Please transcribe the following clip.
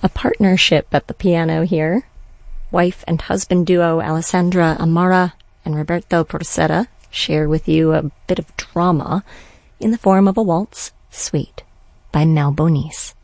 A partnership at the piano here. Wife and husband duo Alessandra Amara and Roberto Porcetta share with you a bit of drama in the form of a waltz, Sweet, by Malbonis.